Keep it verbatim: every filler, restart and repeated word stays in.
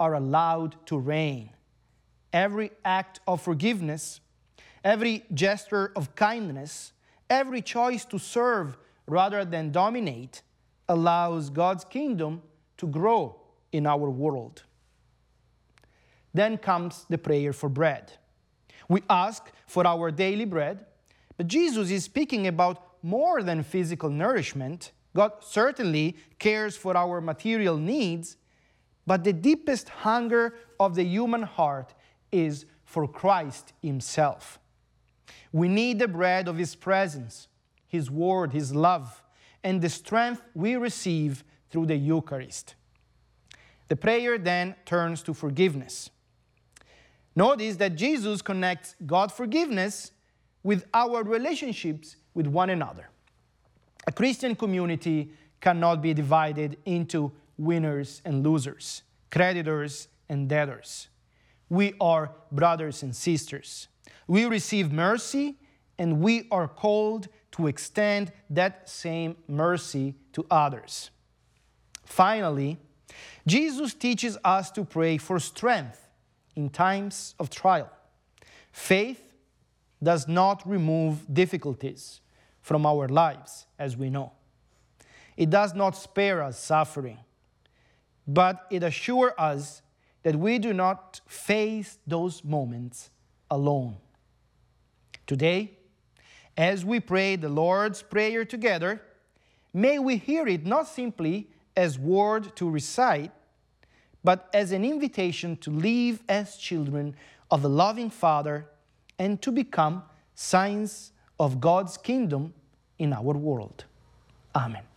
are allowed to reign. Every act of forgiveness, every gesture of kindness, every choice to serve rather than dominate allows God's kingdom to grow in our world. Then comes the prayer for bread. We ask for our daily bread, but Jesus is speaking about more than physical nourishment. God certainly cares for our material needs, but the deepest hunger of the human heart is for Christ Himself. We need the bread of His presence, His word, His love, and the strength we receive through the Eucharist. The prayer then turns to forgiveness. Notice that Jesus connects God's forgiveness with our relationships with one another. A Christian community cannot be divided into winners and losers, creditors and debtors. We are brothers and sisters. We receive mercy, and we are called to extend that same mercy to others. Finally, Jesus teaches us to pray for strength in times of trial. Faith does not remove difficulties from our lives, as we know. It does not spare us suffering, but it assures us that we do not face those moments alone. Today, as we pray the Lord's Prayer together, may we hear it not simply as word to recite, but as an invitation to live as children of a loving Father and to become signs of God's kingdom in our world. Amen.